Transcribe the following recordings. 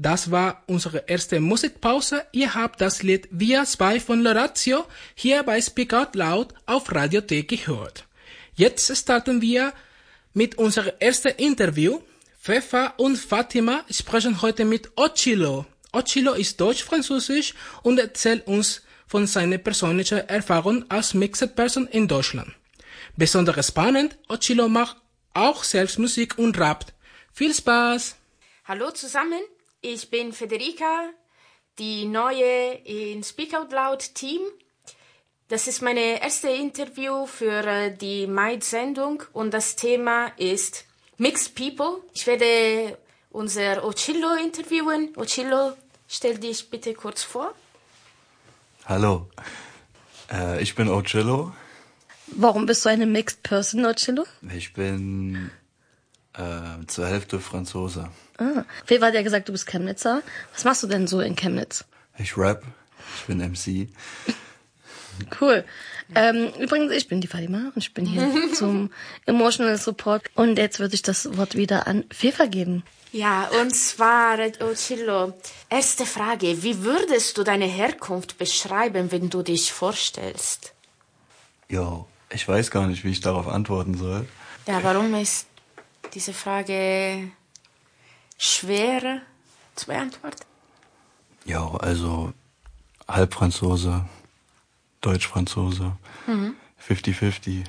Das war unsere erste Musikpause. Ihr habt das Lied Via 2 von Lorazio hier bei Speak Out Loud auf Radio T gehört. Jetzt starten wir mit unserem ersten Interview. Fefa und Fatima sprechen heute mit Ocilo. Ocilo ist deutsch-französisch und erzählt uns von seiner persönlichen Erfahrung als Mixed Person in Deutschland. Besonders spannend, Ocilo macht auch selbst Musik und rappt. Viel Spaß! Hallo zusammen, ich bin Federica, die neue in Speak Out Loud Team. Das ist meine erste Interview für die Mai-Sendung und das Thema ist Mixed People. Ich werde unser Ocilo interviewen. Ocilo, stell dich bitte kurz vor. Hallo, ich bin Ocilo. Warum bist du eine Mixed Person, Ocilo? Ich bin zur Hälfte Franzose. Fefa hat ja gesagt, du bist Chemnitzer. Was machst du denn so in Chemnitz? Ich rap, ich bin MC. Cool. Übrigens, ich bin die Fatima und ich bin hier zum Emotional Support. Und jetzt würde ich das Wort wieder an Fefa geben. Ja, und zwar, Ocilo, erste Frage. Wie würdest du deine Herkunft beschreiben, wenn du dich vorstellst? Jo, ich weiß gar nicht, wie ich darauf antworten soll. Ja, warum ist diese Frage schwer zu beantworten? Jo, also halb Franzose, Deutsch-Franzose, 50-50.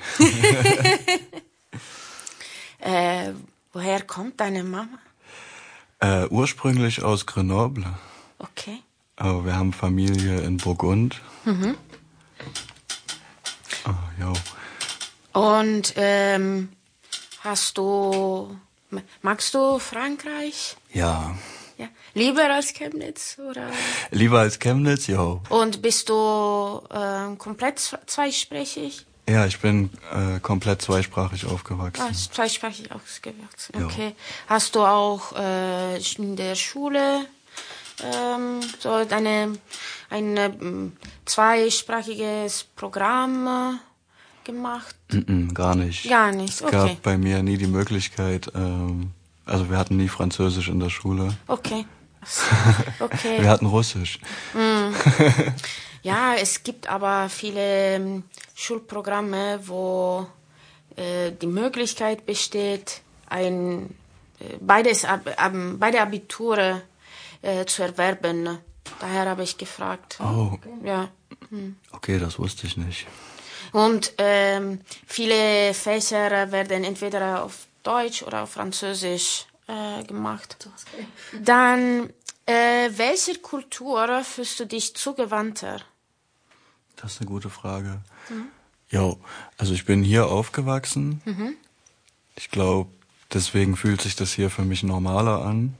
Woher kommt deine Mama? Ursprünglich aus Grenoble. Okay. Aber wir haben Familie in Burgund. Jo. Und magst du Frankreich? Ja. Ja. Lieber als Chemnitz, oder? Lieber als Chemnitz, jo. Und bist du komplett zweisprachig? Ja, ich bin komplett zweisprachig aufgewachsen. Zweisprachig aufgewachsen, Ja. okay. Hast du auch in der Schule so ein zweisprachiges Programm gemacht? Gar nicht. Gar nicht, Es okay. gab bei mir nie die Möglichkeit, also wir hatten nie Französisch in der Schule. Okay. Okay. Wir hatten Russisch. Ja, es gibt aber viele Schulprogramme, wo die Möglichkeit besteht, beide Abiture zu erwerben. Daher habe ich gefragt. Oh. Ja. Okay, das wusste ich nicht. Und viele Fächer werden entweder auf Deutsch oder auf Französisch gemacht. Dann, welcher Kultur fühlst du dich zugewandter? Das ist eine gute Frage. Jo, also ich bin hier aufgewachsen. Ich glaube, deswegen fühlt sich das hier für mich normaler an.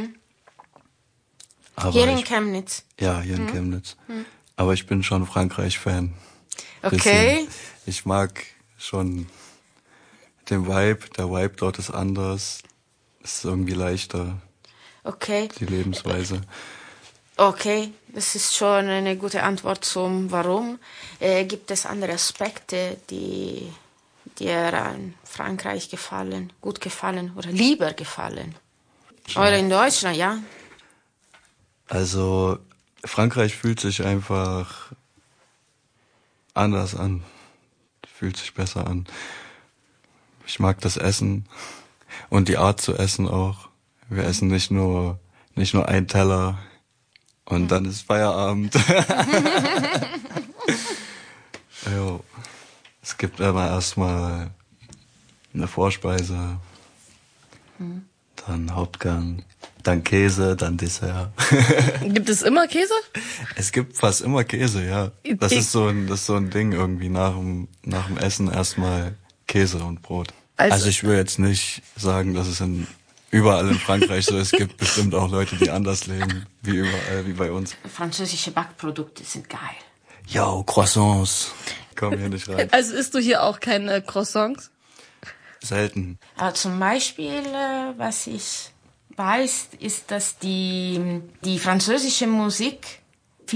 Aber Hier in Chemnitz? Ja, hier in Chemnitz. Aber ich bin schon Frankreich-Fan. Okay. Bisschen. Ich mag schon den Vibe. Der Vibe dort ist anders. Es ist irgendwie leichter. Okay. Die Lebensweise. Okay, das ist schon eine gute Antwort zum Warum. Gibt es andere Aspekte, die dir an Frankreich gut gefallen oder lieber gefallen? Oder in Deutschland, ja? Also Frankreich fühlt sich einfach anders an. Fühlt sich besser an. Ich mag das Essen und die Art zu essen auch. Wir essen nicht nur einen Teller und dann ist Feierabend. Jo. Es gibt aber erstmal eine Vorspeise, dann Hauptgang, dann Käse, dann Dessert. Gibt es immer Käse? Es gibt fast immer Käse, ja. Das ist so ein Ding irgendwie nach dem Essen erstmal Käse und Brot. Also ich will jetzt nicht sagen, dass es überall in Frankreich so ist. Es gibt bestimmt auch Leute, die anders leben, wie überall, wie bei uns. Französische Backprodukte sind geil. Yo, Croissants. Komm hier nicht rein. Also isst du hier auch keine Croissants? Selten. Zum Beispiel, was ich weiß, ist, dass die französische Musik